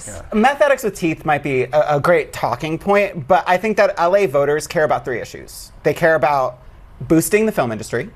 Meth addicts with teeth might be a great talking point, but I think that LA voters care about 3 issues. They care about boosting the film industry,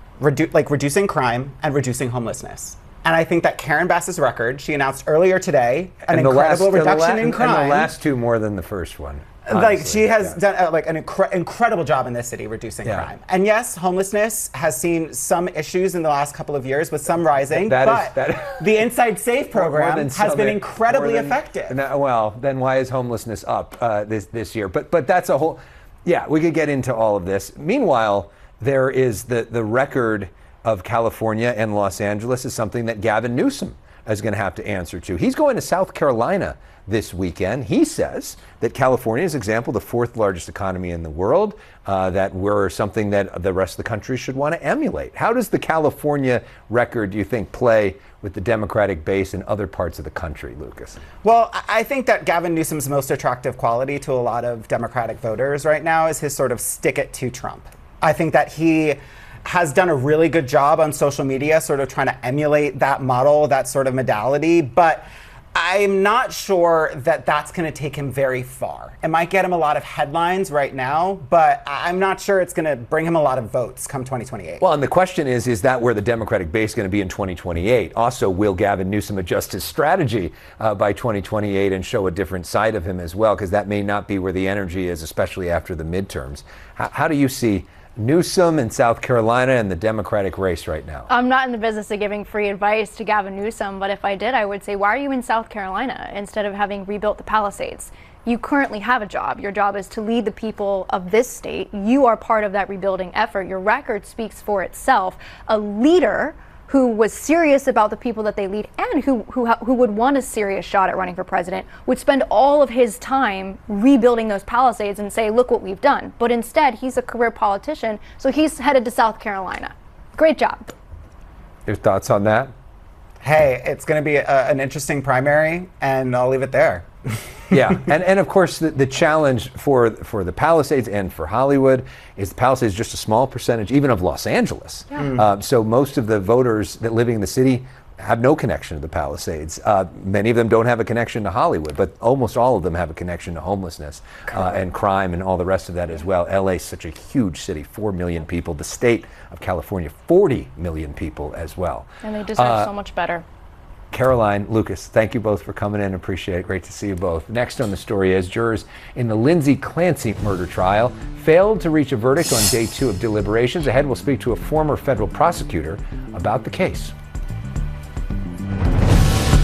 reducing crime, and reducing homelessness. And I think that Karen Bass's record, she announced earlier today, an incredible reduction in crime. And the last 2 more than the first one. She has done an incredible job in this city reducing crime. And yes, homelessness has seen some issues in the last couple of years with some rising, but the Inside Safe program has been incredibly effective. Well, then why is homelessness up this year? But that's a whole, we could get into all of this. Meanwhile, there is the record of California and Los Angeles is something that Gavin Newsom is going to have to answer to. He's going to South Carolina this weekend. He says that California is, example, the 4th largest economy in the world, that we're something that the rest of the country should want to emulate. How does the California record, do you think, play with the Democratic base in other parts of the country, Lucas? Well, I think that Gavin Newsom's most attractive quality to a lot of Democratic voters right now is his sort of stick it to Trump. I think that he has done a really good job on social media, sort of trying to emulate that model, that sort of modality, but I'm not sure that that's going to take him very far. It might get him a lot of headlines right now, but I'm not sure it's going to bring him a lot of votes come 2028. Well, and the question is that where the Democratic base is going to be in 2028? Also, will Gavin Newsom adjust his strategy by 2028 and show a different side of him as well? Because that may not be where the energy is, especially after the midterms. How do you see Newsom in South Carolina and the Democratic race right now? I'm not in the business of giving free advice to Gavin Newsom, but if I did, I would say, why are you in South Carolina instead of having rebuilt the Palisades? You currently have a job. Your job is to lead the people of this state. You are part of that rebuilding effort. Your record speaks for itself. A leader who was serious about the people that they lead and who would want a serious shot at running for president would spend all of his time rebuilding those Palisades and say, look what we've done. But instead, he's a career politician, so he's headed to South Carolina. Great job. Your thoughts on that? Hey, it's going to be an interesting primary, and I'll leave it there. Yeah, and of course the challenge for the Palisades and for Hollywood is the Palisades is just a small percentage even of Los Angeles. Yeah. So most of the voters that living in the city have no connection to the Palisades. Many of them don't have a connection to Hollywood, but almost all of them have a connection to homelessness and crime and all the rest of that as well. LA is such a huge city, 4 million people. The state of California, 40 million people as well. And they deserve so much better. Caroline, Lucas, thank you both for coming in. Appreciate it. Great to see you both. Next on the story is jurors in the Lindsay Clancy murder trial failed to reach a verdict on day 2 of deliberations. Ahead, we'll speak to a former federal prosecutor about the case.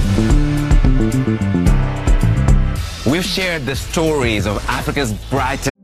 We've shared the stories of Africa's brightest